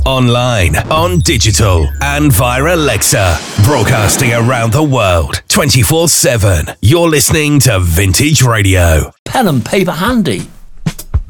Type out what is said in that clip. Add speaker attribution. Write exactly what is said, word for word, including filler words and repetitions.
Speaker 1: online, on digital, and via Alexa. Broadcasting around the world, twenty-four seven. You're listening to Vintage Radio.
Speaker 2: Pen and paper handy.